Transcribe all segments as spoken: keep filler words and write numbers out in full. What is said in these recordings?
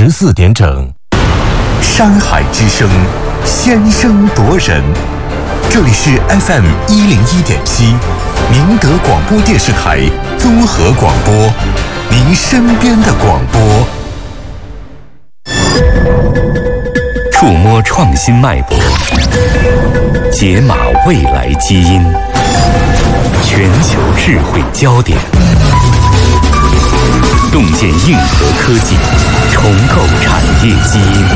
十四点整。山海之声，先声夺人。这里是 F M 一零一点七，明德广播电视台综合广播，您身边的广播。触摸创新脉搏，解码未来基因，全球智慧焦点，洞见硬核科技，重构产业基因，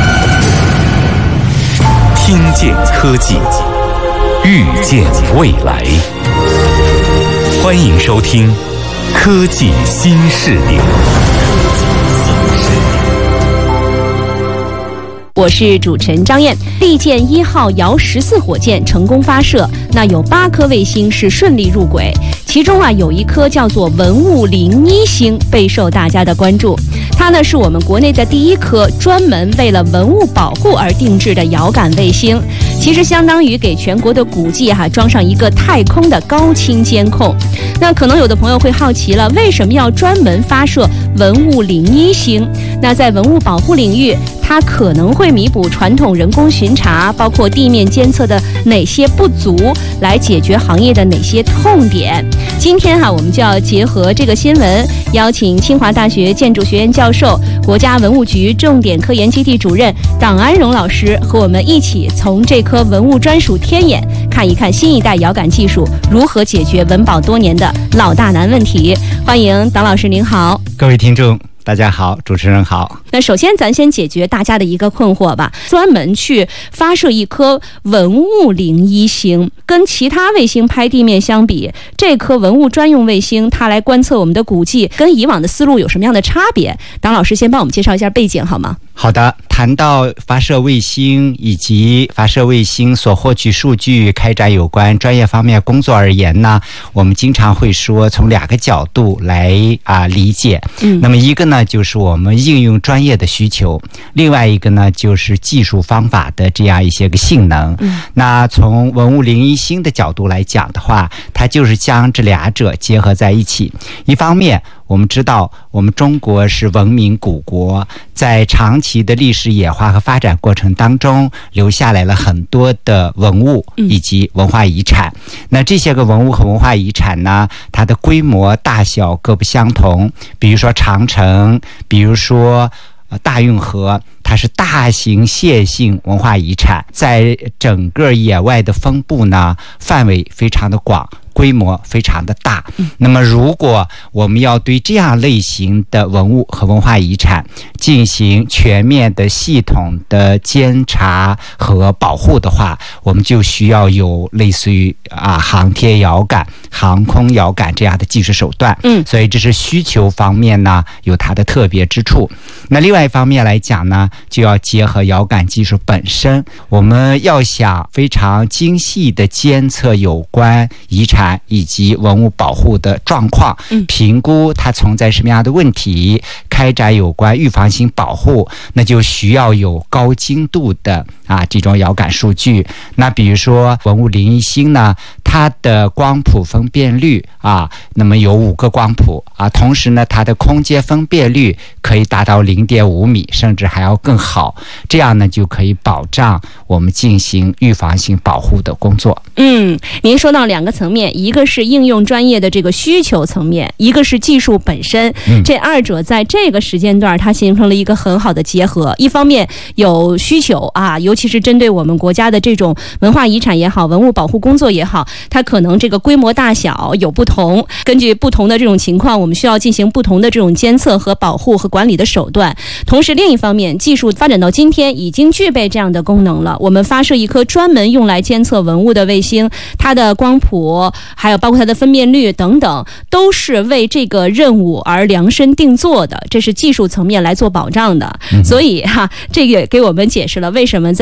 听见科技，预见未来。欢迎收听科技新视点。 我是主持人张燕。利剑一号遥十四火箭成功发射，那有八颗卫星是顺利入轨，其中啊有一颗叫做文物零一星备受大家的关注。它呢是我们国内的第一颗专门为了文物保护而定制的遥感卫星，其实相当于给全国的古迹哈、啊、装上一个太空的高清监控。那可能有的朋友会好奇了，为什么要专门发射文物零一星？那在文物保护领域，它可能会弥补传统人工巡查，包括地面监测的哪些不足，来解决行业的哪些痛点。今天哈、啊，我们就要结合这个新闻，邀请清华大学建筑学院教授、国家文物局重点科研基地主任党安荣老师和我们一起从这颗文物专属天眼看一看新一代遥感技术如何解决文保多年的老大难问题。欢迎党老师，您好。 各位听众大家好，主持人好。 那首先咱先解决大家的一个困惑吧，专门去发射一颗文物零一星，跟其他卫星拍地面相比，这颗文物专用卫星它来观测我们的古迹，跟以往的思路有什么样的差别？党老师先帮我们介绍一下背景好吗？ 好的，谈到发射卫星以及发射卫星所获取数据开展有关专业方面工作而言呢，我们经常会说从两个角度来啊、呃、理解。嗯，那么一个呢就是我们应用专业的需求，另外一个呢就是技术方法的这样一些个性能。嗯，那从文物零一星的角度来讲的话，它就是将这俩者结合在一起。一方面我们知道我们中国是文明古国，在长期的历史演化和发展过程当中留下来了很多的文物以及文化遗产。那这些个文物和文化遗产呢，它的规模大小各不相同，比如说长城，比如说呃大运河，它是大型线性文化遗产，在整个野外的分布呢范围非常的广，规模非常的大。那么如果我们要对这样类型的文物和文化遗产进行全面的系统的监察和保护的话，我们就需要有类似于啊航天遥感、航空遥感这样的技术手段。嗯，所以这是需求方面呢有它的特别之处。那另外一方面来讲呢，就要结合遥感技术本身，我们要想非常精细的监测有关遗产以及文物保护的状况，评估它存在什么样的问题，开展有关预防性保护，那就需要有高精度的啊这种遥感数据。那比如说文物零一星呢，它的光谱分辨率啊，那么有五个光谱啊，同时呢它的空间分辨率可以达到零点五米，甚至还要更好，这样呢就可以保障我们进行预防性保护的工作。 嗯，您说到两个层面，一个是应用专业的这个需求层面，一个是技术本身，嗯、这二者在这个时间段它形成了一个很好的结合。一方面有需求啊，尤其是针对我们国家的这种文化遗产也好，文物保护工作也好，它可能这个规模大小有不同，根据不同的这种情况，我们需要进行不同的这种监测和保护和管理的手段。同时另一方面，技术发展到今天已经具备这样的功能了，我们发射一颗专门用来监测文物的卫星，它的光谱还有包括它的分辨率等等，都是为这个任务而量身定做的，这是技术层面来做保障的。嗯、所以哈、啊，这个给我们解释了为什么在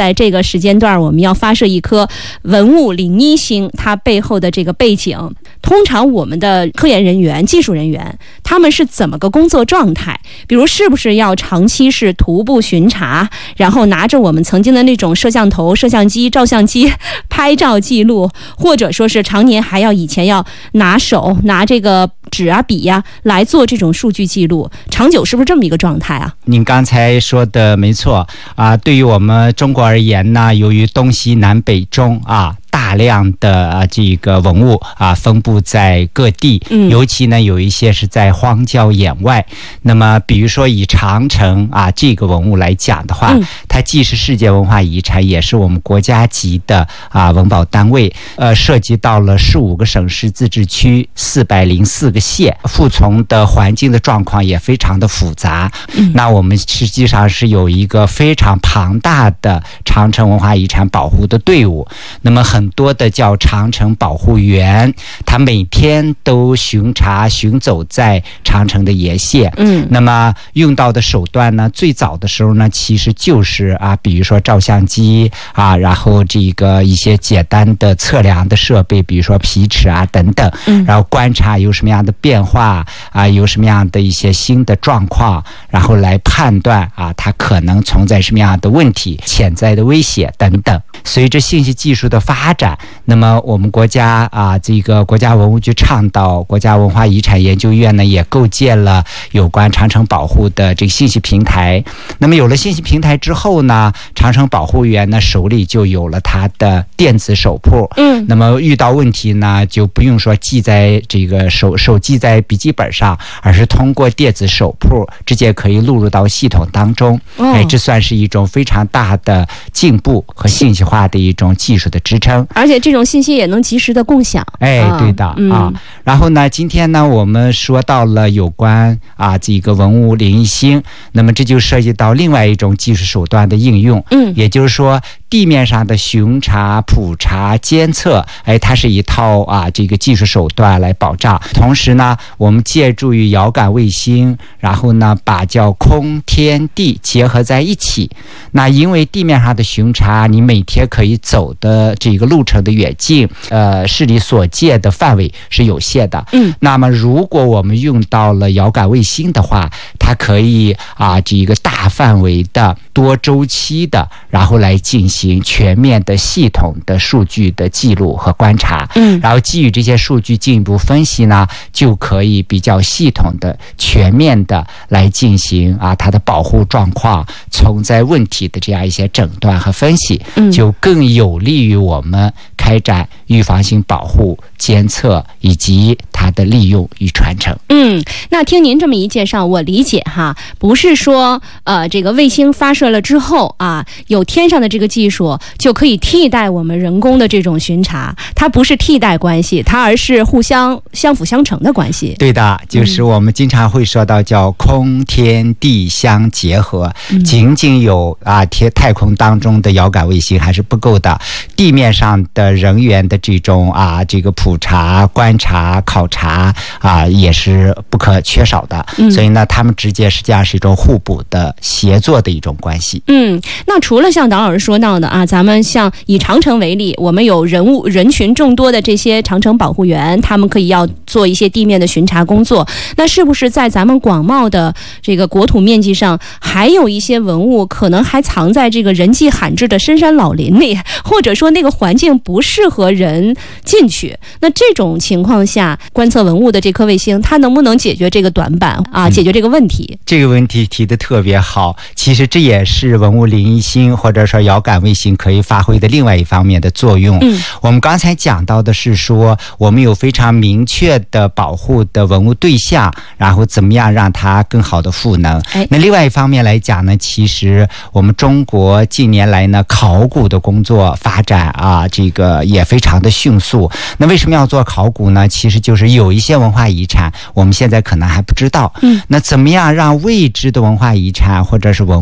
在这个时间段我们要发射一颗文物零一星，它背后的这个背景，通常我们的科研人员、技术人员他们是怎么个工作状态？比如是不是要长期是徒步巡查，然后拿着我们曾经的那种摄像头、摄像机、照相机拍照记录，或者说是常年还要以前要拿手拿这个纸啊笔呀、啊、来做这种数据记录，长久是不是这么一个状态啊？ 您刚才说的没错啊，对于我们中国而言呢，由于东西南北中啊大量的啊这个文物啊分布在各地，嗯，尤其呢有一些是在荒郊野外。那么比如说以长城啊这个文物来讲的话，嗯，它既是世界文化遗产，也是我们国家级的啊文保单位，呃，涉及到了十五个省市自治区、四百零四个县，服从的环境的状况也非常的复杂。嗯，那我们实际上是有一个非常庞大的长城文化遗产保护的队伍，那么很多的叫长城保护员，他每天都巡查巡走在长城的沿线。嗯，那么用到的手段呢，最早的时候呢，其实就是啊，比如说照相机啊，然后这个一些简单的测量的设备，比如说皮尺啊等等，嗯，然后观察有什么样的变化啊，有什么样的一些新的状况，然后来判断啊，它可能存在什么样的问题、潜在的威胁等等。随着信息技术的发展，那么我们国家啊，这个国家文物局倡导，国家文化遗产研究院呢也构建了有关长城保护的这个信息平台。那么有了信息平台之后呢，长城保护员呢手里就有了他的电子手谱。嗯，那么遇到问题呢，就不用说记在这个手手记在笔记本上，而是通过电子手谱直接可以录入到系统当中。哦，哎，这算是一种非常大的进步和信息化的一种技术的支撑， 而且这种信息也能及时的共享。 哎，对的、嗯、啊。然后呢，今天呢，我们说到了有关啊这个文物零一星，那么这就涉及到另外一种技术手段的应用。嗯，也就是说，地面上的巡查、普查、监测，哎，它是一套啊这个技术手段来保障。同时呢，我们借助于遥感卫星，然后呢，把叫空天地结合在一起。那因为地面上的巡查，你每天可以走的这个路程的远近，呃，视力所见的范围是有限的。嗯，那么如果我们用到了遥感卫星的话，它可以啊这个大范围的、多周期的，然后来进行全面的、系统的数据的记录和观察。嗯，然后基于这些数据进一步分析呢，就可以比较系统的、全面的来进行啊它的保护状况、存在问题的这样一些诊断和分析，就更有利于我们开展预防性保护、监测以及它的利用与传承。 嗯，那听您这么一介绍，我理解哈，不是说呃这个卫星发射了之后啊，有天上的这个技术就可以替代我们人工的这种巡查，它不是替代关系，它而是互相相辅相成的关系。 对的，就是我们经常会说到叫空天地相结合，嗯、仅仅有啊天太空当中的遥感卫星还是不够的，地面上的人员的这种啊这个普查、观察、考察啊也是不可缺少的。嗯、所以呢，他们之间实际上是一种互补的协作的一种关系。 嗯，那除了像党老师说到的啊，咱们像以长城为例，我们有人物人群众多的这些长城保护员，他们可以要做一些地面的巡查工作。那是不是在咱们广袤的这个国土面积上，还有一些文物可能还藏在这个人迹罕至的深山老林里，或者说那个环境不适合人进去？那这种情况下，观测文物的这颗卫星，它能不能解决这个短板啊？解决这个问题？ 嗯、这个问题提得特别好。其实这也是文物零一星或者说遥感卫星可以发挥的另外一方面的作用。嗯，我们刚才讲到的是说，我们有非常明确的保护的文物对象，然后怎么样让它更好的赋能。哎、那另外一方面来讲呢，其实我们中国近年来呢，考古的工作发展啊，这个也非常的迅速。那为什么要做考古呢？其实就是有一些文化遗产，我们现在可能还不知道。嗯，那怎么样让未知的文化遗产或者是文物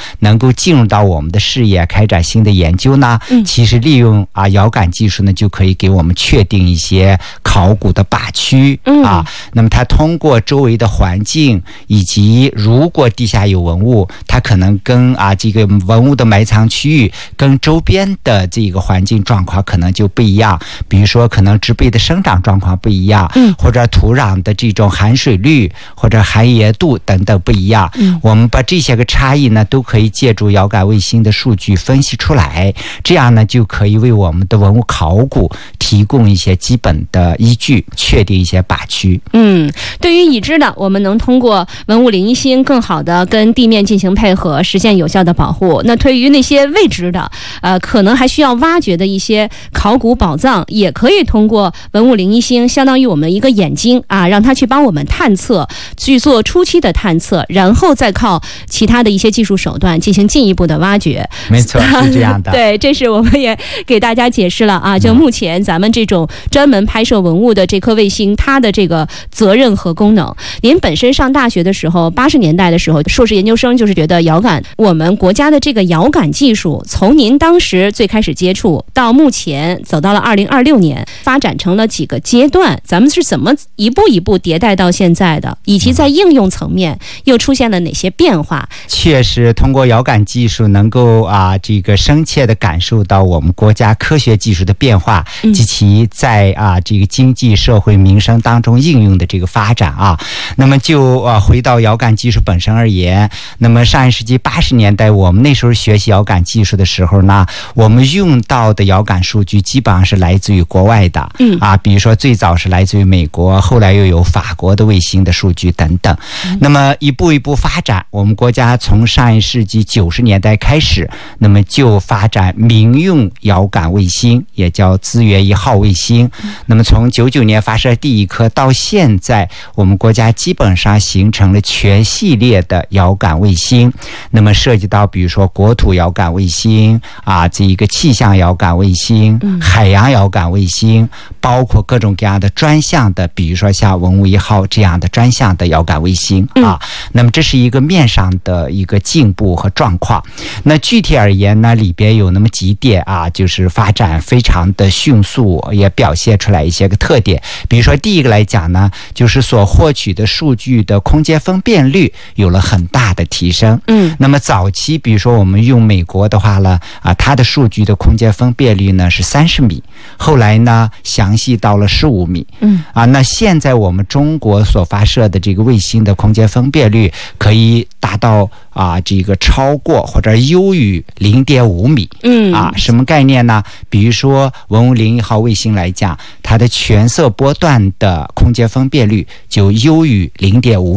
能够进入到我们的视野开展新的研究呢？ 嗯， 其实利用啊遥感技术呢，就可以给我们确定一些考古的靶区、 嗯、 啊。那么它通过周围的环境，以及如果地下有文物，它可能跟啊这个文物的埋藏区域跟周边的这个环境状况可能就不一样，比如说可能植被的生长状况不一样， 嗯， 或者土壤的这种含水率或者含盐度等等不一样。 嗯， 我们把这些个差异呢，都可以借助遥感卫星的数据分析出来，这样呢就可以为我们的文物考古提供一些基本的依据，确定一些靶区。 嗯，对于已知的，我们能通过文物零一星更好的跟地面进行配合，实现有效的保护。那对于那些未知的，呃，可能还需要挖掘的一些考古宝藏，也可以通过文物零一星，相当于我们一个眼睛啊，让它去帮我们探测，去做初期的探测，然后再靠其他的一些技术手段进行进一步的挖掘。 没错，是这样的。 对，这是我们也给大家解释了啊。就目前咱们这种专门拍摄文物的这颗卫星，它的这个责任和功能。您本身上大学的时候，八十年代的时候，硕士研究生就是觉得遥感，我们国家的这个遥感技术，从您当时最开始接触到目前走到了二零二六年，发展成了几个阶段，咱们是怎么一步一步迭代到现在的，以及在应用层面又出现了哪些变化？ 确实，通过遥感技术能够啊，这个深切的感受到我们国家科学技术的变化， 嗯、 及其在啊这个经济社会民生当中应用的这个发展啊。那么就啊回到遥感技术本身而言，那么上一世纪八十年代，我们那时候学习遥感技术的时候呢，我们用到的遥感数据基本上是来自于国外的， 嗯啊，比如说最早是来自于美国，后来又有法国的卫星的数据等等。嗯、那么一步一步发展，我们国家从上一世纪九十年代开始，那么就发展民用遥感卫星，也叫资源一号卫星。嗯、那么从九九年发射第一颗到现在，我们国家基本上形成了全系列的遥感卫星。那么涉及到比如说国土遥感卫星啊，这一个气象遥感卫星、嗯、海洋遥感卫星，包括各种各样的专项的，比如说像文物一号这样的专项的遥感卫星啊。嗯、那么这是一个面上的一个进步和状况。那具体而言呢，里边有那么几点啊，就是发展非常的迅速，也表现出来一些个特点。比如说第一个来讲呢，就是所获取的数据的空间分辨率有了很大的提升。嗯，那么早期比如说我们用美国的话呢，啊，它的数据的空间分辨率呢是三十米，后来呢详细到了十五米。嗯，啊，那现在我们中国所发射的这个卫星的空间分辨率可以达到啊这个超过或者优于零点五米。嗯，啊，什么概念呢？比如说文物零一号卫星来讲，它的全色波段的空间分辨率就优于零点五